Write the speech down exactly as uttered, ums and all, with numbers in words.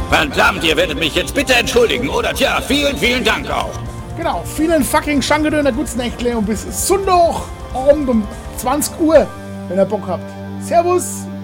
Verdammt, ihr werdet mich jetzt bitte entschuldigen, oder? Tja, vielen, vielen Dank auch. Genau, vielen fucking Schankedöner, gutes Nächtle und bis Sonntag Abend um zwanzig Uhr, wenn ihr Bock habt. Servus!